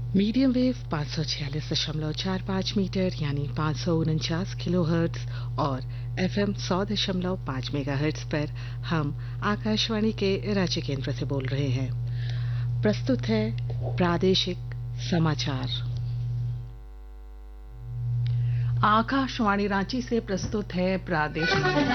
Medium wave 546.45 metre यानी 549 kilohertz और FM 100.5 megahertz पर हम आकाशवाणी के रांची केंद्र से बोल रहे हैं। प्रस्तुत है प्रादेशिक समाचार। आकाशवाणी रांची से प्रस्तुत है प्रादेशिक